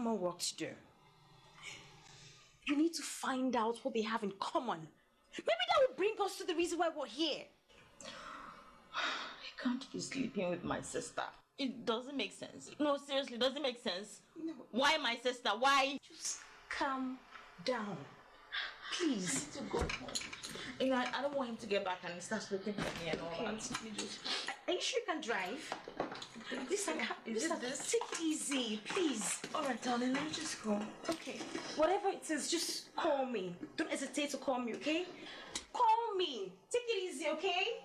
more work to do. You need to find out what they have in common. Maybe that will bring us to the reason why we're here. I can't be sleeping with my sister. It doesn't make sense. No, seriously, it doesn't make sense. No. Why my sister? Why? Just calm down. Please. I need to go home. You know, I don't want him to get back and start looking for me and all that. Are you sure you can drive? Listen, take it easy, please. Alright, darling, let me just go. Okay. Whatever it is, just call me. Don't hesitate to call me, okay? Call me. Take it easy, okay?